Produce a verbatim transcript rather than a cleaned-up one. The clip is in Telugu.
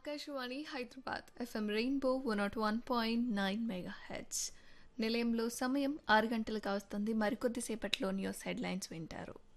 Akashvani Hyderabad FM rainbow one not one point nine mega heads నిలయంలో సమయం ఆరు గంటలు కావస్తుంది. మరికొద్దిసేపట్లో న్యూస్ హెడ్లైన్స్ వింటారు.